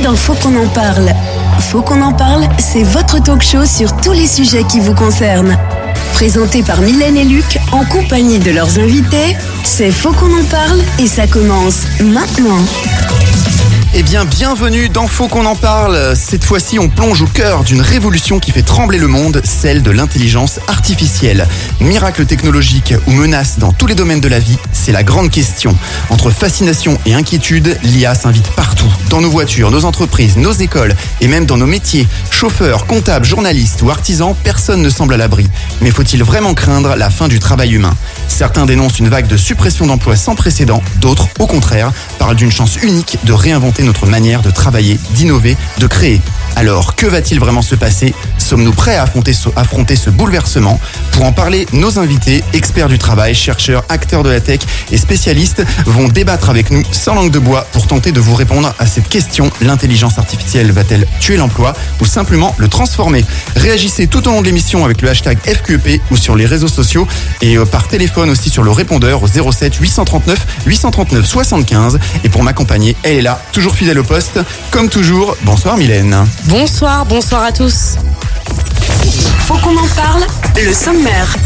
dans Faut qu'on en parle. Faut qu'on en parle, c'est votre talk show sur tous les sujets qui vous concernent. Présenté par Mylène et Luc, en compagnie de leurs invités, c'est Faut qu'on en parle et ça commence maintenant. Eh bien, bienvenue dans Faut qu'on en parle. Cette fois-ci, on plonge au cœur d'une révolution qui fait trembler le monde, celle de l'intelligence artificielle. Miracle technologique ou menace dans tous les domaines de la vie, c'est la grande question. Entre fascination et inquiétude, l'IA s'invite partout. Dans nos voitures, nos entreprises, nos écoles et même dans nos métiers. Chauffeurs, comptables, journalistes ou artisans, personne ne semble à l'abri. Mais faut-il vraiment craindre la fin du travail humain ? Certains dénoncent une vague de suppression d'emplois sans précédent, d'autres, au contraire, parlent d'une chance unique de réinventer notre manière de travailler, d'innover, de créer. Alors, que va-t-il vraiment se passer ? Sommes-nous prêts à affronter ce bouleversement ? Pour en parler, nos invités, experts du travail, chercheurs, acteurs de la tech et spécialistes vont débattre avec nous sans langue de bois pour tenter de vous répondre à cette question. L'intelligence artificielle va-t-elle tuer l'emploi ou simplement le transformer ? Réagissez tout au long de l'émission avec le hashtag FQEP ou sur les réseaux sociaux et par téléphone aussi sur le répondeur au 07 839 839 75. Et pour m'accompagner, elle est là, toujours fidèle au poste. Comme toujours, bonsoir Mylène. Bonsoir à tous. Faut qu'on en parle, le sommaire.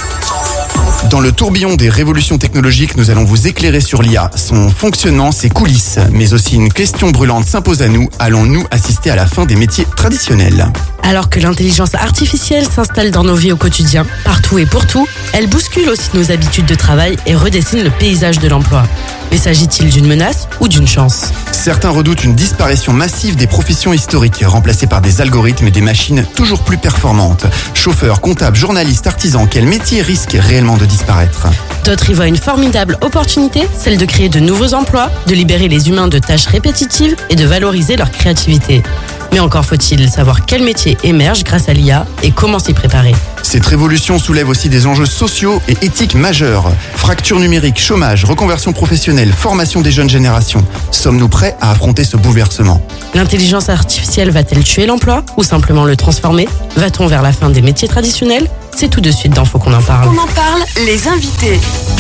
Dans le tourbillon des révolutions technologiques, nous allons vous éclairer sur l'IA, son fonctionnement, ses coulisses. Mais aussi une question brûlante s'impose à nous. Allons-nous assister à la fin des métiers traditionnels ? Alors que l'intelligence artificielle s'installe dans nos vies au quotidien, partout et pour tout, elle bouscule aussi nos habitudes de travail et redessine le paysage de l'emploi. Mais s'agit-il d'une menace ou d'une chance ? Certains redoutent une disparition massive des professions historiques, remplacées par des algorithmes et des machines toujours plus performantes. Chauffeurs, comptables, journalistes, artisans, quels métiers risquent réellement de disparaître ? D'autres y voient une formidable opportunité, celle de créer de nouveaux emplois, de libérer les humains de tâches répétitives et de valoriser leur créativité. Mais encore faut-il savoir quels métiers émergent grâce à l'IA et comment s'y préparer. Cette révolution soulève aussi des enjeux sociaux et éthiques majeurs. Fracture numérique, chômage, reconversion professionnelle, formation des jeunes générations. Sommes-nous prêts à affronter ce bouleversement ? L'intelligence artificielle va-t-elle tuer l'emploi ou simplement le transformer ? Va-t-on vers la fin des métiers traditionnels ? C'est tout de suite dans Faut qu'on en parle. On en parle, les invités.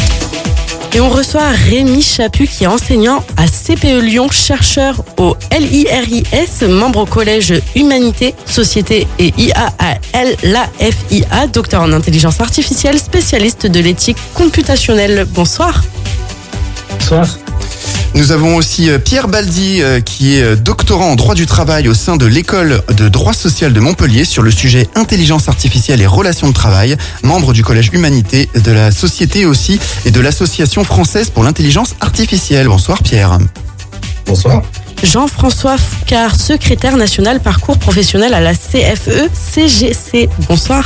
Et on reçoit Rémi Chaput qui est enseignant à CPE Lyon, chercheur au LIRIS, membre au collège Humanité, Société et IA à l'AFIA, docteur en intelligence artificielle, spécialiste de l'éthique computationnelle. Bonsoir. Bonsoir. Nous avons aussi Pierre Baldi qui est doctorant en droit du travail au sein de l'école de droit social de Montpellier sur le sujet intelligence artificielle et relations de travail, membre du collège Humanité, de la société aussi et de l'association française pour l'intelligence artificielle. Bonsoir Pierre. Bonsoir. Jean-François Foucard, secrétaire national parcours professionnel à la CFE-CGC. Bonsoir.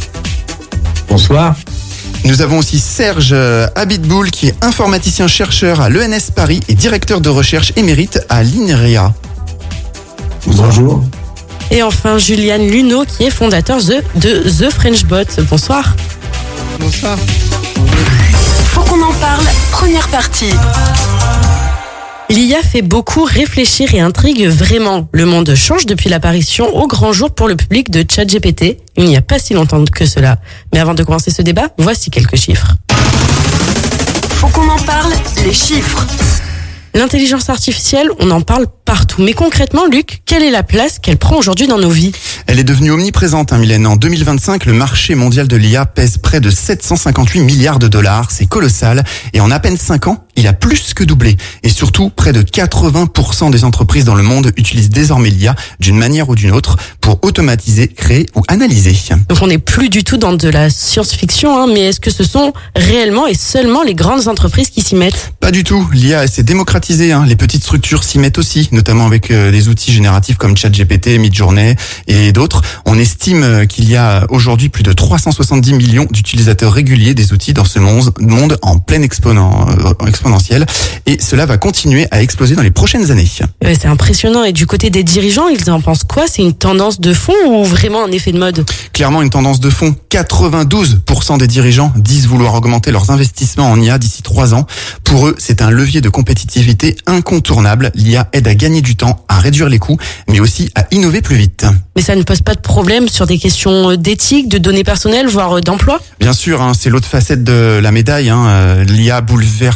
Bonsoir. Nous avons aussi Serge Abitboul qui est informaticien-chercheur à l'ENS Paris et directeur de recherche émérite à l'INRIA. Bonjour. Et enfin Juliane Luneau qui est fondateur de The French Bot. Bonsoir. Bonsoir. Faut qu'on en parle, première partie. L'IA fait beaucoup réfléchir et intrigue vraiment. Le monde change depuis l'apparition au grand jour pour le public de ChatGPT. Il n'y a pas si longtemps que cela. Mais avant de commencer ce débat, voici quelques chiffres. Faut qu'on en parle, les chiffres. L'intelligence artificielle, on en parle partout. Mais concrètement, Luc, quelle est la place qu'elle prend aujourd'hui dans nos vies ? Elle est devenue omniprésente, Mylène. En 2025, le marché mondial de l'IA pèse près de 758 milliards de dollars. C'est colossal. Et en à peine 5 ans, il a plus que doublé. Et surtout, près de 80% des entreprises dans le monde utilisent désormais l'IA d'une manière ou d'une autre pour automatiser, créer ou analyser. Donc on n'est plus du tout dans de la science-fiction, mais est-ce que ce sont réellement et seulement les grandes entreprises qui s'y mettent ? Pas du tout. L'IA s'est démocratisée. Les petites structures s'y mettent aussi, notamment avec des outils génératifs comme ChatGPT, Midjourney et d'autres. On estime qu'il y a aujourd'hui plus de 370 millions d'utilisateurs réguliers des outils dans ce monde en pleine exponentielle. Et cela va continuer à exploser dans les prochaines années. C'est impressionnant. Et du côté des dirigeants, ils en pensent quoi ? C'est une tendance de fond ou vraiment un effet de mode ? Clairement une tendance de fond. 92% des dirigeants disent vouloir augmenter leurs investissements en IA d'ici 3 ans. Pour eux, c'est un levier de compétitivité incontournable. L'IA aide à gagner du temps, à réduire les coûts, mais aussi à innover plus vite. Mais ça ne pose pas de problème sur des questions d'éthique, de données personnelles, voire d'emploi ? Bien sûr, c'est l'autre facette de la médaille. L'IA bouleverse le monde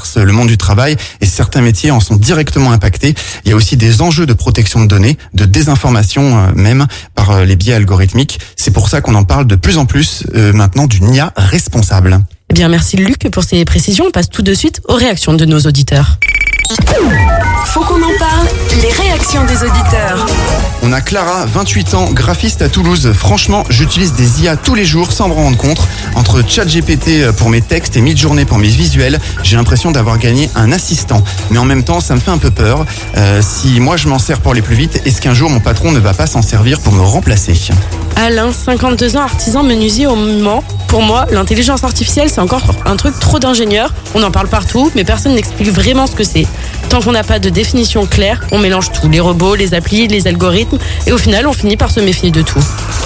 monde du travail et certains métiers en sont directement impactés. Il y a aussi des enjeux de protection de données, de désinformation même par les biais algorithmiques. C'est pour ça qu'on en parle de plus en plus maintenant d'une IA responsable. Eh bien, merci Luc pour ces précisions. On passe tout de suite aux réactions de nos auditeurs. Faut qu'on en parle, les réactions des auditeurs. On a Clara, 28 ans, graphiste à Toulouse. Franchement, j'utilise des IA tous les jours sans me rendre compte. Entre ChatGPT pour mes textes et Midjourney pour mes visuels, j'ai l'impression d'avoir gagné un assistant. Mais en même temps, ça me fait un peu peur. Si moi je m'en sers pour aller plus vite, est-ce qu'un jour mon patron ne va pas s'en servir pour me remplacer ? Alain, 52 ans, artisan menuisier au Mans. Pour moi, l'intelligence artificielle, c'est encore un truc trop d'ingénieurs. On en parle partout, mais personne n'explique vraiment ce que c'est. Tant qu'on n'a pas de définition claire, on mélange tout. Les robots, les applis, les algorithmes. Et au final, on finit par se méfier de tout.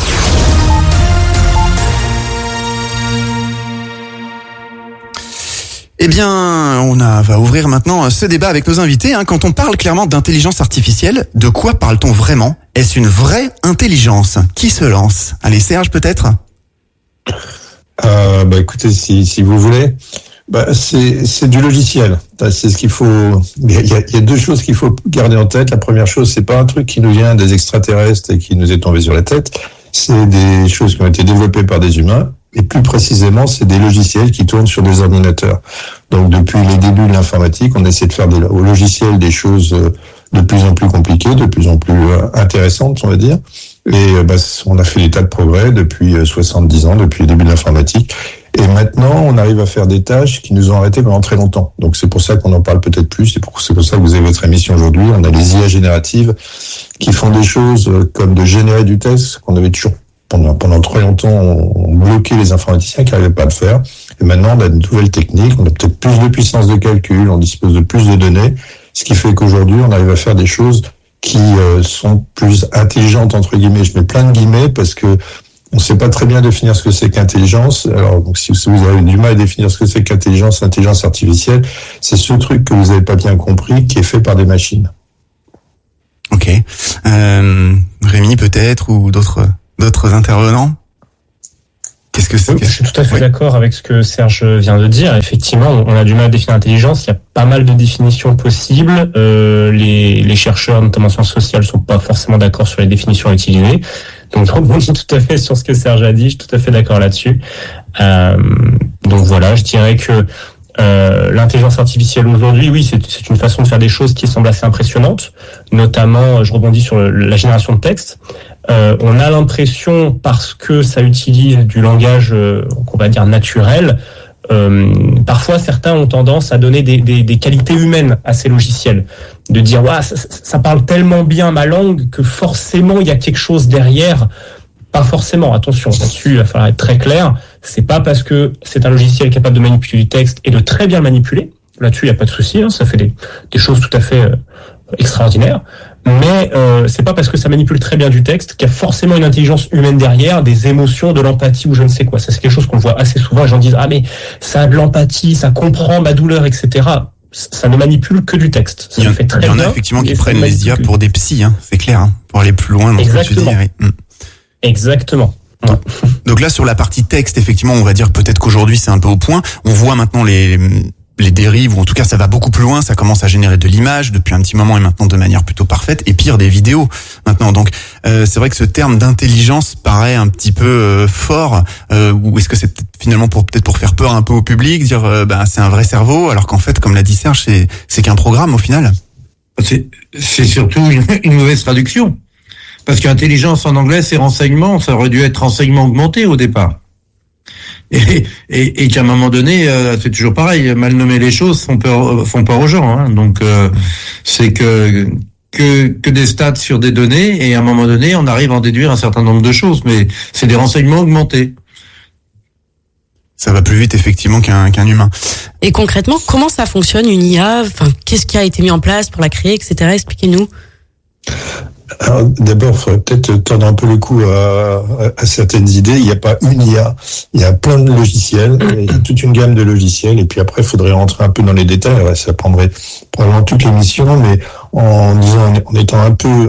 Eh bien, on va ouvrir maintenant ce débat avec nos invités. Quand on parle clairement d'intelligence artificielle, de quoi parle-t-on vraiment ? Est-ce une vraie intelligence ? Qui se lance ? Allez, Serge, peut-être ? Écoutez, si vous voulez, c'est du logiciel. C'est ce qu'il faut. Il y a deux choses qu'il faut garder en tête. La première chose, c'est pas un truc qui nous vient des extraterrestres et qui nous est tombé sur la tête. C'est des choses qui ont été développées par des humains. Et plus précisément, c'est des logiciels qui tournent sur des ordinateurs. Donc, depuis les débuts de l'informatique, on essaie de faire au logiciel des choses de plus en plus compliquées, de plus en plus intéressantes, on va dire. Et on a fait des tas de progrès depuis 70 ans, depuis le début de l'informatique. Et maintenant, on arrive à faire des tâches qui nous ont arrêtés pendant très longtemps. Donc, c'est pour ça qu'on en parle peut-être plus. C'est pour ça que vous avez votre émission aujourd'hui. On a les IA génératives qui font des choses comme de générer du texte qu'on avait toujours pendant très longtemps, on bloquait les informaticiens qui n'arrivaient pas à le faire. Et maintenant, on a de nouvelles techniques, on a peut-être plus de puissance de calcul, on dispose de plus de données, ce qui fait qu'aujourd'hui, on arrive à faire des choses qui sont plus intelligentes, entre guillemets. Je mets plein de guillemets parce que on ne sait pas très bien définir ce que c'est qu'intelligence. Alors, donc, si vous avez du mal à définir ce que c'est qu'intelligence, l'intelligence artificielle, c'est ce truc que vous n'avez pas bien compris qui est fait par des machines. Ok. Rémi, peut-être, ou d'autres intervenants ? Qu'est-ce que c'est ? Je suis tout à fait d'accord avec ce que Serge vient de dire. Effectivement, on a du mal à définir l'intelligence. Il y a pas mal de définitions possibles. Les chercheurs, notamment sciences sociales, sont pas forcément d'accord sur les définitions utilisées. Donc, je rebondis tout à fait sur ce que Serge a dit. Je suis tout à fait d'accord là-dessus. Donc voilà, je dirais que l'intelligence artificielle aujourd'hui, oui, c'est une façon de faire des choses qui semble assez impressionnante. Notamment, je rebondis sur la génération de texte. On a l'impression, parce que ça utilise du langage qu'on va dire naturel, parfois certains ont tendance à donner des qualités humaines à ces logiciels, de dire ça parle tellement bien ma langue que forcément il y a quelque chose derrière. Pas forcément, attention, là-dessus il va falloir être très clair, c'est pas parce que c'est un logiciel capable de manipuler du texte et de très bien le manipuler, là-dessus il n'y a pas de souci, ça fait des choses tout à fait extraordinaires, mais c'est pas parce que ça manipule très bien du texte qu'il y a forcément une intelligence humaine derrière, des émotions, de l'empathie ou je ne sais quoi. Ça c'est quelque chose qu'on voit assez souvent, les gens disent mais ça a de l'empathie, ça comprend ma douleur, etc. Ça ne manipule que du texte. Ça fait très bien. Il y en a effectivement qui prennent les IA pour des psys, c'est clair, pour aller plus loin dans ce que tu dis. Oui. Exactement. Ouais. Donc là, sur la partie texte, effectivement, on va dire peut-être qu'aujourd'hui c'est un peu au point. On voit maintenant les dérives, ou en tout cas ça va beaucoup plus loin, ça commence à générer de l'image depuis un petit moment et maintenant de manière plutôt parfaite, et pire des vidéos maintenant. Donc c'est vrai que ce terme d'intelligence paraît un petit peu fort, ou est-ce que c'est finalement pour faire peur un peu au public, dire c'est un vrai cerveau, alors qu'en fait, comme l'a dit Serge, c'est qu'un programme au final. C'est surtout une mauvaise traduction. Parce qu'intelligence en anglais, c'est renseignement. Ça aurait dû être renseignement augmenté au départ. Et qu'à un moment donné, c'est toujours pareil. Mal nommer les choses font peur aux gens. Donc, c'est que des stats sur des données. Et à un moment donné, on arrive à en déduire un certain nombre de choses. Mais c'est des renseignements augmentés. Ça va plus vite, effectivement, qu'un humain. Et concrètement, comment ça fonctionne une IA ? Qu'est-ce qui a été mis en place pour la créer, etc. Expliquez-nous. Alors, d'abord, il faudrait peut-être tordre un peu le cou à certaines idées. Il n'y a pas une IA, il y a plein de logiciels, il y a toute une gamme de logiciels, et puis après, il faudrait rentrer un peu dans les détails. Ça prendrait probablement toute l'émission, mais en étant un peu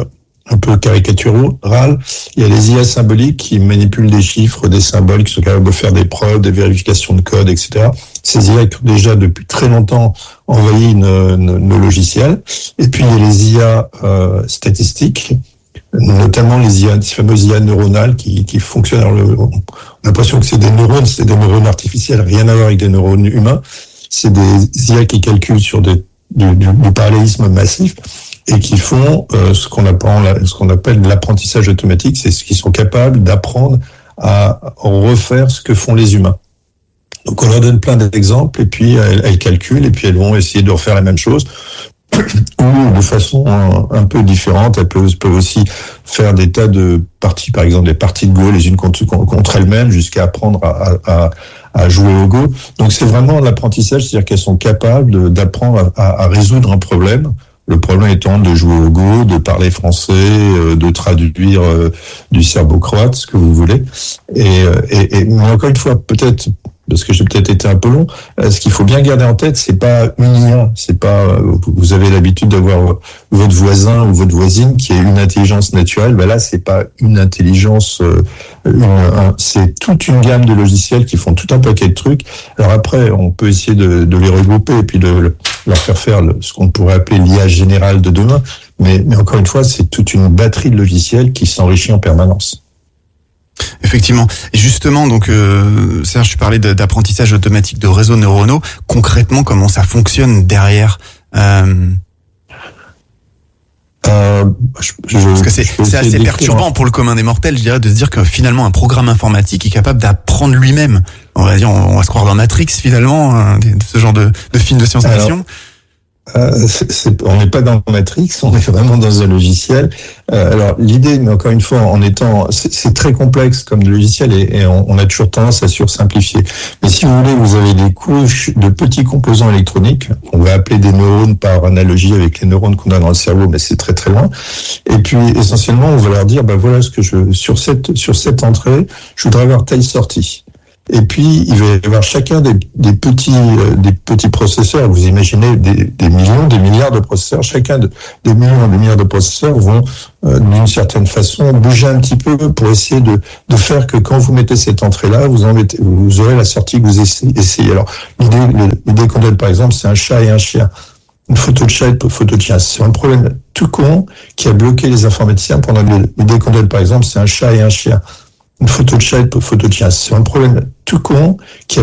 un peu caricatural. Il y a les IA symboliques qui manipulent des chiffres, des symboles, qui sont capables de faire des preuves, des vérifications de code, etc. Ces IA qui ont déjà depuis très longtemps envahi nos logiciels. Et puis il y a les IA statistiques, notamment les fameuses IA neuronales qui fonctionnent. Alors, on a l'impression que c'est des neurones artificiels, rien à voir avec des neurones humains. C'est des IA qui calculent sur du parallélisme massif et qui font ce qu'on appelle l'apprentissage automatique. C'est ce qu'ils sont capables d'apprendre à refaire ce que font les humains. Donc on leur donne plein d'exemples et puis elles calculent et puis elles vont essayer de refaire la même chose ou de façon un peu différente. Elles peuvent aussi faire des tas de parties, par exemple des parties de Go les unes contre elles-mêmes jusqu'à apprendre à jouer au Go. Donc c'est vraiment l'apprentissage, c'est-à-dire qu'elles sont capables d'apprendre à résoudre un problème. Le problème étant de jouer au Go, de parler français, de traduire du serbo-croate, ce que vous voulez. Mais encore une fois, peut-être, parce que j'ai peut-être été un peu long, ce qu'il faut bien garder en tête, c'est pas une IA, c'est pas, vous avez l'habitude d'avoir votre voisin ou votre voisine qui est une intelligence naturelle, ben là, c'est pas une intelligence, c'est toute une gamme de logiciels qui font tout un paquet de trucs. Alors après, on peut essayer de les regrouper et puis de leur faire ce qu'on pourrait appeler l'IA générale de demain, mais encore une fois, c'est toute une batterie de logiciels qui s'enrichit en permanence. Effectivement. Et justement, donc, Serge, tu parlais d'apprentissage automatique de réseaux neuronaux. Concrètement, comment ça fonctionne derrière Parce que c'est assez perturbant pour le commun des mortels, je dirais, de se dire que finalement un programme informatique est capable d'apprendre lui-même. On va dire, on va se croire dans Matrix finalement, ce genre de film de science-fiction. On n'est pas dans Matrix, on est vraiment dans un logiciel. Alors l'idée, mais encore une fois, c'est très complexe comme logiciel et on a toujours tendance à sursimplifier. Mais si vous voulez, vous avez des couches de petits composants électroniques, on va appeler des neurones par analogie avec les neurones qu'on a dans le cerveau, mais c'est très très loin. Et puis essentiellement, on va leur dire, voilà ce que sur cette entrée, je voudrais avoir telle sortie. Et puis, il va y avoir chacun des petits processeurs. Vous imaginez des millions, des milliards de processeurs. Chacun des millions et des milliards de processeurs vont, d'une certaine façon, bouger un petit peu pour essayer de faire que quand vous mettez cette entrée-là, vous aurez la sortie que vous essayez. Alors, l'idée qu'on donne, par exemple, c'est un chat et un chien. Une photo de chat et une photo de chien. C'est un problème tout con qui a bloqué les informaticiens pendant l'idée qu'on donne, par exemple, c'est un chat et un chien. Une photo de chat et une photo de chien. C'est un problème tout con qui a